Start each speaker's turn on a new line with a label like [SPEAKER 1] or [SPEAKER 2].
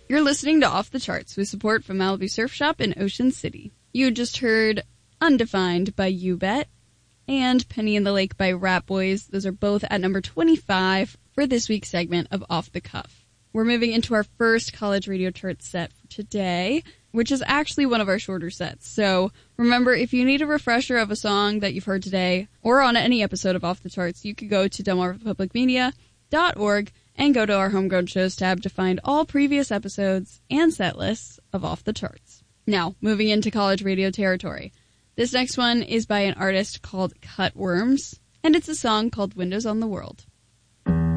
[SPEAKER 1] You're listening to Off the Charts with support from Malibu Surf Shop in Ocean City. You just heard Undefined by You Bet and Penny in the Lake by Rat Boys. Those are both at number 25 for this week's segment of Off the Cuff. We're moving into our first college radio chart set for today, which is actually one of our shorter sets. So remember, if you need a refresher of a song that you've heard today or on any episode of Off the Charts, you could go to delmarvapublicmedia.org and go to our Homegrown Shows tab to find all previous episodes and set lists of Off the Charts. Now, moving into college radio territory. This next one is by an artist called Cutworms, and it's a song called Windows on the World.